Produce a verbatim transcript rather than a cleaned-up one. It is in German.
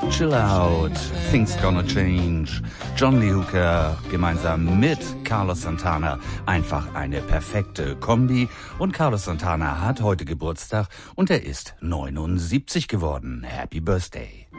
Chill Out, Things Gonna Change. John Lee Hooker gemeinsam mit Carlos Santana. Einfach eine perfekte Kombi. Und Carlos Santana hat heute Geburtstag und er ist neunundsiebzig geworden. Happy Birthday.